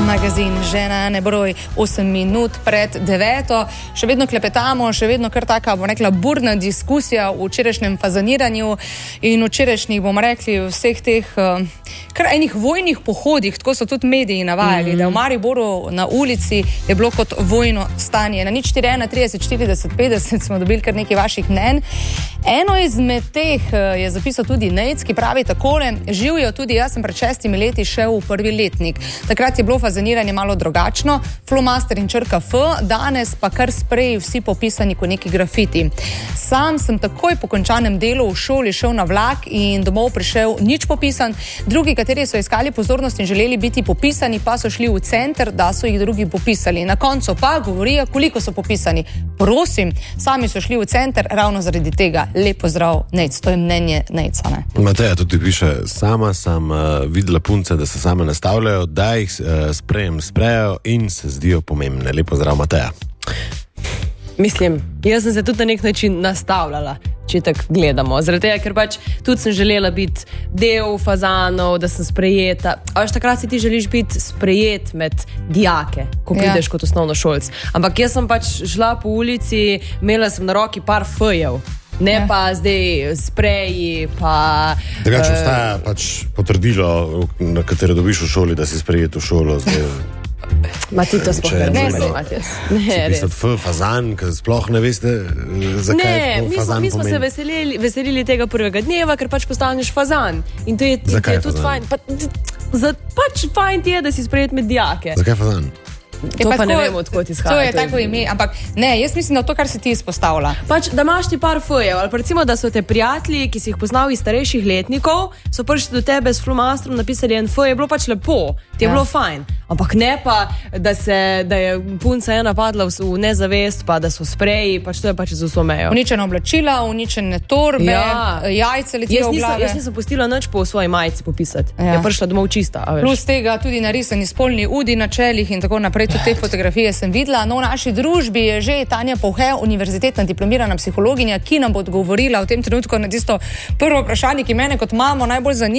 Magazin Žena nebroj 8 minut pred 9. Še vedno klepetamo, še vedno kar taka, bom rekla, burna diskusija v včerajšnjem fazaniranju in včerajšnjih, bomo rekli, vseh teh kar enih vojnih pohodih, tako so tudi mediji navajali, da v Mariboru na ulici je bilo kot vojno stanje. Na 041 30 40 50 smo dobili kar nekaj vaših mnenj. Eno izmed teh je zapisal tudi Nejc, ki pravi takole: živijo tudi, jaz sem pred 6 leti šel v prvi letnik. Takrat je bilo fazaniranje malo drugačno, flomaster in črka F, danes pa kar spreji vsi popisani kot neki grafiti. Sam sem takoj po končanem delu v šoli šel na vlak in domov prišel nič popisan, drugi, kateri so iskali pozornost in želeli biti popisani, pa so šli v center, da so jih drugi popisali. Na koncu pa govorijo, koliko so popisani. Prosim, sami so šli v center ravno zaradi tega. Lep pozdrav, Nejc, to je mnenje Nejca, ne? Mateja tudi piše, sama sem videla punce, da se same nastavljajo, da jih sprejo in se zdijo pomembne. Lep pozdrav, Mateja. Mislim, jaz sem se tudi na nek način nastavljala, če tako gledamo. Zaradi tega, ker pač tudi sem želela biti del fazanov, da sem sprejeta. A veš, takrat si ti želiš biti sprejet med dijake, ko prideš kot osnovnošolc. Ampak jaz sem pač šla po ulici, imela sem na roki par F-jev. Ne pa zdaj spreji, pa... Drugače obstaja pač potrdilo, na katero dobiš v šoli, da si sprejet v šolo. Ma ti to sploh ne vem, Matjas. Fazan, ker sploh ne veste, zakaj fazan pomeni. Mi smo se veselili tega prvega dneva, ker pač postaneš fazan. In to je tudi fajn. Pač fajn ti je, da si sprejet med dijake. Zakaj fazan? To pa ne vem, odkot izhaja. To je tako ime, ampak ne, jaz mislim, da to, kar si ti izpostavlja. Pač, da imaš ti par F-jev, ali pa recimo, da so te prijatelji, ki si jih poznal iz starejših letnikov, so prišli do tebe s flomastrom, napisali en F, je bilo pač lepo, ti je bilo fajn. Ampak ne pa, da je punca ena padla v nezavest, pa da so spreji, pač to je pač z vso mejo. Uničena oblačila, uničene torbe, jajce letijo v glave. Jaz nisem pustila nič po svoji majici popisati. Je prišla domov čista. Plus tega tudi narisani spolni udi na čelih in tako naprej. Tudi te fotografije sem videla. No, v naši družbi je že Tanja Pouhe, univerzitetna diplomirana psihologinja, ki nam bo odgovorila v tem trenutku na tisto prvo vprašanje, ki mene kot mamo najbolj zanima.